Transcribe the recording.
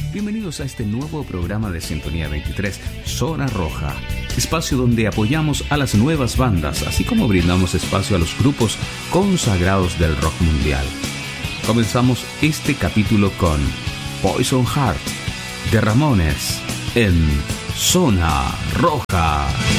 Bienvenidos a este nuevo programa de Sintonía 23, Zona Roja, espacio donde apoyamos a las nuevas bandas, así como brindamos espacio a los grupos consagrados del rock mundial. Comenzamos este capítulo con Poison Heart de Ramones en Zona Roja.